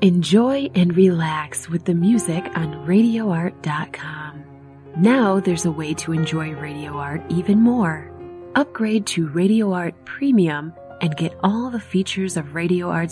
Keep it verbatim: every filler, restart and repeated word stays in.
Enjoy and relax with the music on radio art dot com. Now there's a way to enjoy Radio Art even more. Upgrade to Radio Art Premium and get all the features of Radio Art's